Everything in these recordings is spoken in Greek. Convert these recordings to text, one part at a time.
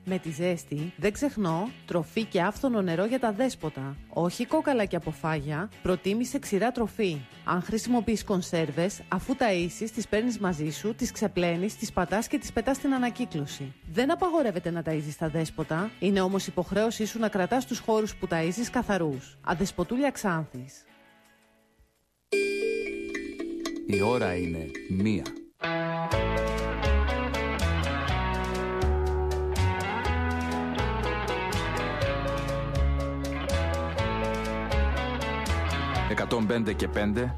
Με τη ζέστη, δεν ξεχνώ, τροφή και άφθονο νερό για τα δέσποτα. Όχι κόκαλα και αποφάγια, προτίμησε ξηρά τροφή. Αν χρησιμοποιείς κονσέρβες, αφού ταΐσεις, τις παίρνεις μαζί σου, τις ξεπλένεις, τις πατάς και τις πετάς στην ανακύκλωση. Δεν απαγορεύεται να ταΐζεις τα δέσποτα, είναι όμως υποχρέωσή σου να κρατάς τους χώρους που ταΐζεις καθαρούς. Αδεσποτούλια Ξάνθης. Η ώρα είναι 1. «105 και 5»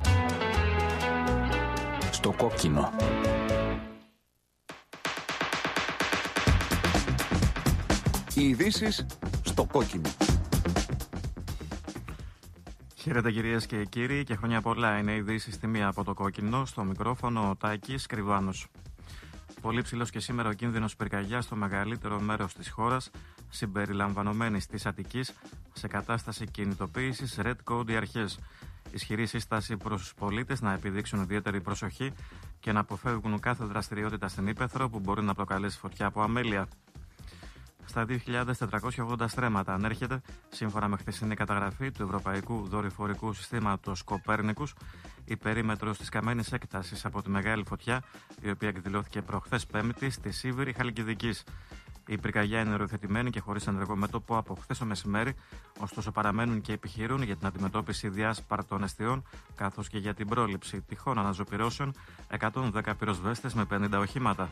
στο κόκκινο. Οι ειδήσεις στο κόκκινο. Χαίρετε κυρίες και κύριοι και χρόνια πολλά. Είναι ειδήσεις στη μία από το κόκκινο. Στο μικρόφωνο ο Τάκης Κρυβάνος. Πολύ ψηλός και σήμερα ο κίνδυνος πυρκαγιάς στο μεγαλύτερο μέρος της χώρας, συμπεριλαμβανομένης της Αττικής, σε κατάσταση κινητοποίησης Red Code οι αρχές. Ισχυρή σύσταση προς τους πολίτες να επιδείξουν ιδιαίτερη προσοχή και να αποφεύγουν κάθε δραστηριότητα στην ύπαιθρο που μπορεί να προκαλέσει φωτιά από αμέλεια. Στα 2.480 στρέμματα ανέρχεται, σύμφωνα με χθεσινή καταγραφή του Ευρωπαϊκού Δορυφορικού Συστήματος Κοπέρνικους, η περίμετρος της καμένης έκτασης από τη μεγάλη φωτιά, η οποία εκδηλώθηκε προχθές Πέμπτη στη Σίβηρη Χαλκιδικής. Η πυρκαγιά είναι οριοθετημένη και χωρίς ενεργό μέτωπο από χθες το μεσημέρι, ωστόσο παραμένουν και επιχειρούν για την αντιμετώπιση διάσπαρτων εστιών, καθώς και για την πρόληψη τυχών αναζωπυρώσεων 110 πυροσβέστες με 50 οχήματα.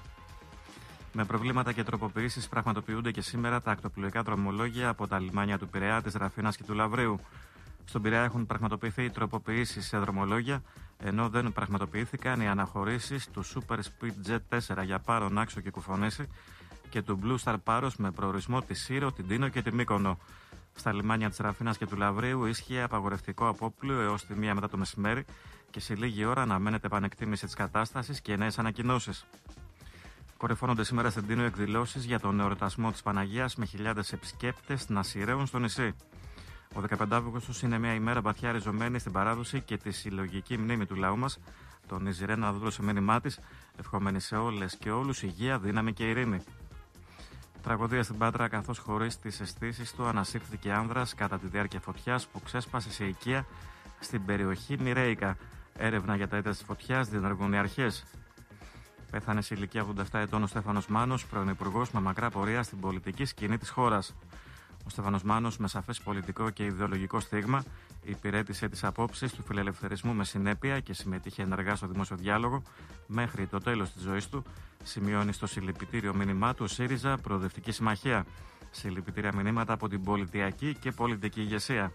Με προβλήματα και τροποποιήσεις πραγματοποιούνται και σήμερα τα ακτοπλοϊκά δρομολόγια από τα λιμάνια του Πειραιά, της Ραφίνας και του Λαβρίου. Στον Πειραιά έχουν πραγματοποιηθεί τροποποιήσεις σε δρομολόγια, ενώ δεν πραγματοποιήθηκαν οι αναχωρήσεις του Super Speed Jet 4 για Πάρο, Νάξο και Κουφονέση και του Blue Star Πάρος με προορισμό τη Σύρο, την Τίνο και τη Μύκονο. Στα λιμάνια της Ραφίνας και του Λαβρίου ίσχυε απαγορευτικό απόπλοιο έως τη 1 μετά το μεσημέρι και σε λίγη ώρα αναμένεται επανεκτίμηση της κατάστασης και νέες ανακοινώσεις. Κορυφώνονται σήμερα στην Τίνο εκδηλώσεις για τον εορτασμό της Παναγίας με χιλιάδες επισκέπτες να σειραίουν στο νησί. Ο 15 Αυγούστου είναι μια ημέρα βαθιά ριζωμένη στην παράδοση και τη συλλογική μνήμη του λαού μας. Τονίζει η Ρένα Δούλο σε μήνυμά της, ευχόμενη σε όλες και όλους υγεία, δύναμη και ειρήνη. Τραγωδία στην Πάτρα, καθώς χωρίς τις αισθήσεις του ανασύρθηκε άνδρας κατά τη διάρκεια φωτιάς που ξέσπασε σε οικία στην περιοχή Μοιραίικα. Έρευνα για τα αίτια της φωτιάς διενεργούν οι αρχές. Πέθανε σε ηλικία 87 ετών ο Στέφανος Μάνος, πρώην υπουργός με μακρά πορεία στην πολιτική σκηνή της χώρας. Ο Στέφανος Μάνος, με σαφές πολιτικό και ιδεολογικό στίγμα, υπηρέτησε τις απόψεις του φιλελευθερισμού με συνέπεια και συμμετείχε ενεργά στο δημόσιο διάλογο μέχρι το τέλος της ζωής του, σημειώνει στο συλληπιτήριο μήνυμά του ΣΥΡΙΖΑ Προοδευτική Συμμαχία. Συλληπιτήρια μηνύματα από την πολιτιακή και πολιτική ηγεσία.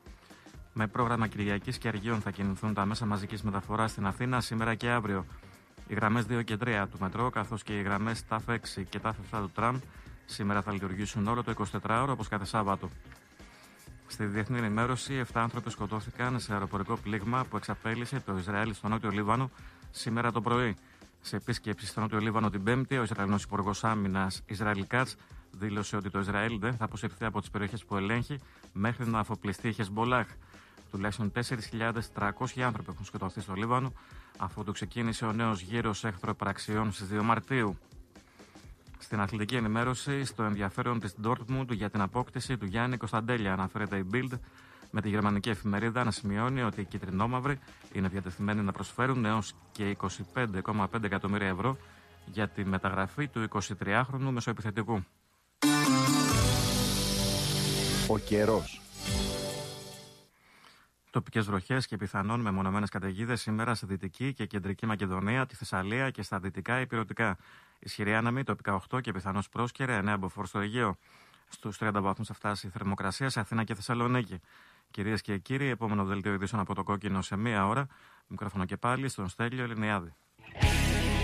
Με πρόγραμμα Κυριακής και Αργίων θα κινηθούν τα μέσα μαζικής μεταφοράς στην Αθήνα σήμερα και αύριο. Οι γραμμές 2 και 3 του μετρό, καθώς και οι γραμμές ΤΑΦ 6 και ΤΑΦ 7 του τραμ, σήμερα θα λειτουργήσουν όλο το 24ωρο όπως κάθε Σάββατο. Στη διεθνή ενημέρωση, 7 άνθρωποι σκοτώθηκαν σε αεροπορικό πλήγμα που εξαπέλυσε το Ισραήλ στο Νότιο Λίβανο σήμερα το πρωί. Σε επίσκεψη στο Νότιο Λίβανο την Πέμπτη, ο Ισραηλινός Υπουργός Άμυνας Ισραήλ Κάτς δήλωσε ότι το Ισραήλ δεν θα αποσυρθεί από τις περιοχές που ελέγχει μέχρι να αφοπλιστεί η Χεσμολάχ. Τουλάχιστον 4.300 άνθρωποι έχουν σκοτωθεί στο Λίβανο, αφού του ξεκίνησε ο νέος γύρος εχθροπραξιών στις 2 Μαρτίου. Στην αθλητική ενημέρωση, στο ενδιαφέρον της Ντόρτμουντ για την απόκτηση του Γιάννη Κωνσταντέλια, αναφέρεται η Bild, με τη γερμανική εφημερίδα να σημειώνει ότι οι κυτρινόμαυροι είναι διατεθειμένοι να προσφέρουν έως και 25,5 εκατομμύρια ευρώ για τη μεταγραφή του 23χρονου μεσοεπιθετικού. Ο καιρός. Τοπικές βροχές και πιθανόν μεμονωμένες καταιγίδες σήμερα στη Δυτική και Κεντρική Μακεδονία, τη Θεσσαλία και στα δυτικά υπηρετικά. Ισχυρή άνεμη, τοπικά 8 και πιθανώς πρόσκαιρα 9 μποφόρ στο Αιγαίο. Στους 30 βαθμούς θα φτάσει η θερμοκρασία σε Αθήνα και Θεσσαλονίκη. Κυρίες και κύριοι, επόμενο δελτίο ειδήσεων από το κόκκινο σε 1 ώρα. Μικρόφωνο και πάλι στον Στέλιο Ελληνιάδη.